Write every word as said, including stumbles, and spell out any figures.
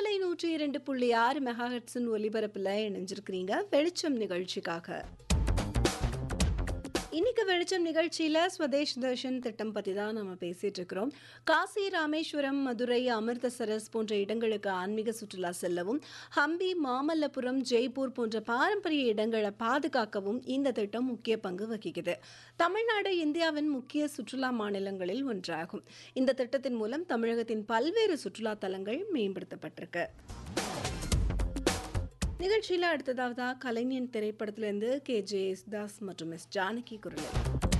பண்பலை நூற்றி இரண்டு புள்ளி ஆறு மெகாஹெட்ஸின் ஒலிபரப்பில் இணைஞ்சிருக்கிறீங்க வெளிச்சம் நிகழ்ச்சிக்காக. இன்னைக்கு வெளிச்சம் நிகழ்ச்சியில ஸ்வதேஷ் தர்ஷன் திட்டம் பத்தி தான் நம்ம பேசிட்டு இருக்கிறோம். காசி, ராமேஸ்வரம், மதுரை, அமிர்தசரஸ் போன்ற இடங்களுக்கு ஆன்மீக சுற்றுலா செல்லவும், ஹம்பி, மாமல்லபுரம், ஜெய்ப்பூர் போன்ற பாரம்பரிய இடங்களை பாதுகாக்கவும் இந்த திட்டம் முக்கிய பங்கு வகிக்குது. தமிழ்நாடு இந்தியாவின் முக்கிய சுற்றுலா மாநிலங்களில் ஒன்றாகும். இந்த திட்டத்தின் மூலம் தமிழகத்தின் பல்வேறு சுற்றுலா தலங்கள் மேம்படுத்தப்பட்டிருக்கு. நிகழ்ச்சியில் அடுத்ததாவது கலைஞன் திரைப்படத்திலிருந்து கே ஜே யேசுதாஸ் மற்றும் எஸ் ஜானகி குரலில்